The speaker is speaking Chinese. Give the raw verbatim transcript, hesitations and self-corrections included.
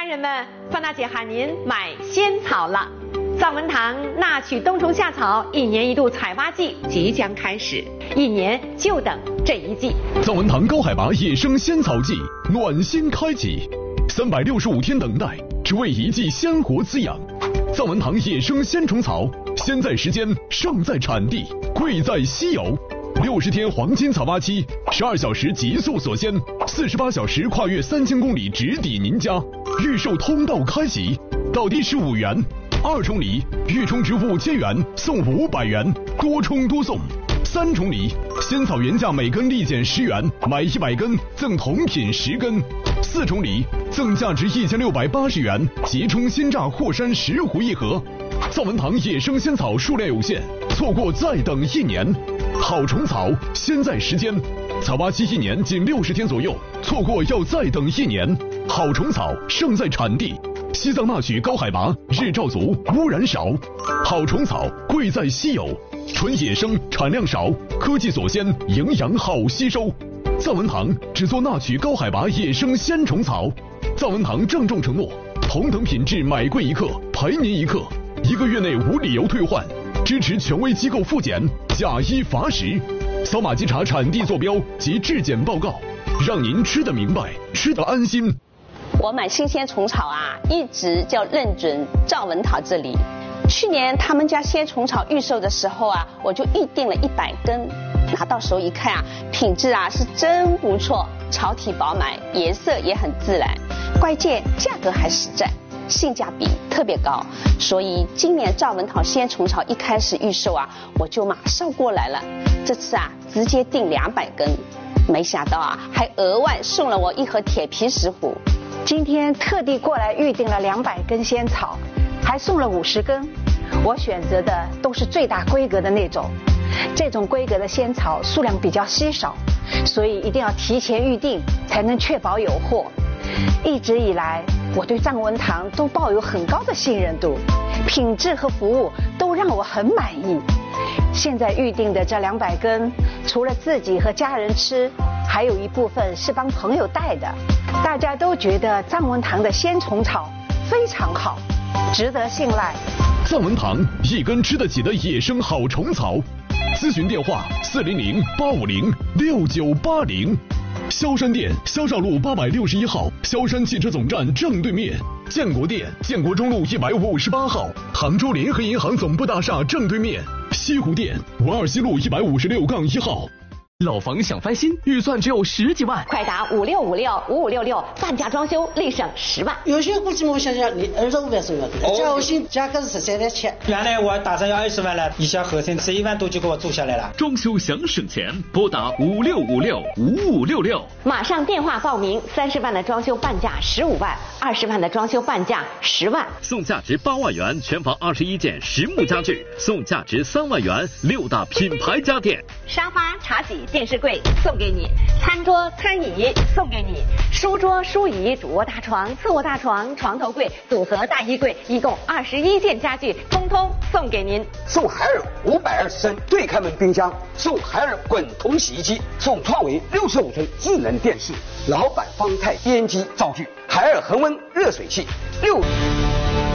人们，范大姐喊您买仙草了。藏文堂纳曲冬虫夏草一年一度采挖季即将开始，一年就等这一季。 藏文堂高海拔野生仙草季暖心开启，三百六十五天等待，只为一季鲜活滋养。藏文堂野生鲜虫草，先在时间，上在产地，贵在稀有。六十天黄金采挖期，十二小时极速锁鲜，四十八小时跨越三千公里直抵您家。预售通道开启，到低十五元，二重礼，预充值五千元送五百元，多充多送。三重礼，仙草原价每根立减十元，买一百根赠同品十根。四重礼，赠价值一千六百八十元即充鲜榨霍山十壶一盒。藏文堂野生仙草数量有限，错过再等一年。好虫草，先在时间，采挖期一年仅六十天左右，错过要再等一年。好虫草，胜在产地。西藏纳曲高海拔，日照足，污染少。好虫草，贵在稀有，纯野生，产量少，科技锁鲜，营养好吸收。藏文堂只做纳曲高海拔野生鲜虫草。藏文堂郑重承诺，同等品质买贵一克，赔您一克，一个月内无理由退换，支持权威机构复检，假一罚十。扫码稽查产地坐标及质检报告，让您吃得明白，吃得安心。 我买新鲜虫草啊，一直就认准藏文堂这里。去年他们家鲜虫草预售的时候啊，我就预定了一百根，拿到手一看啊，品质啊是真不错，草体饱满，颜色也很自然，关键价格还实在，性价比特别高。所以今年藏文堂鲜虫草一开始预售啊，我就马上过来了。这次啊，直接订两百根，没想到啊，还额外送了我一盒铁皮石斛。 今天特地过来预定了两百根仙草，还送了五十根。我选择的都是最大规格的那种，这种规格的仙草数量比较稀少，所以一定要提前预定，才能确保有货。一直以来，我对藏文堂都抱有很高的信任度，品质和服务都让我很满意。现在预定的这两百根，除了自己和家人吃，还有一部分是帮朋友带的。大家都觉得藏文堂的鲜虫草非常好，值得信赖。 藏文堂一根吃得起的野生好虫草，咨询电话四零零八五零六九八零。萧山店萧少路八百六十一号，萧山汽车总站正对面；建国店建国中路一百五十八号，杭州联合银行总部大厦正对面；西湖店文二西路一百五十六杠一号。 老房想翻新，预算只有十几万， 快打五六五六五五六六，半价装修立省十万。 有些估计我想想，你二十五万是要的，交心价格是十三点七。 原来我打算要二十万了，一下合成十一万多就给我租下来了。 装修想省钱，拨打五六五六五五六六， 马上电话报名。三十万的装修半价十五万，二十万的装修半价十万， 送价值八万元全房二十一件实木家具，送价值三万元六大品牌家电， 沙发、茶几、电视柜送给你，餐桌、餐椅送给你，书桌、书椅、主卧大床、次卧大床、床头柜、组合大衣柜，一共二十一件家具，通通送给您。 送海尔五百二十升对开门冰箱，送海尔滚筒洗衣机，送创维六十五寸智能电视，老板方太编机灶具，海尔恒温热水器六。